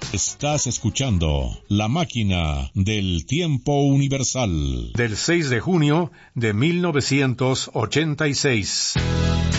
Estás escuchando La Máquina del Tiempo Universal. Del 6 de junio de 1986.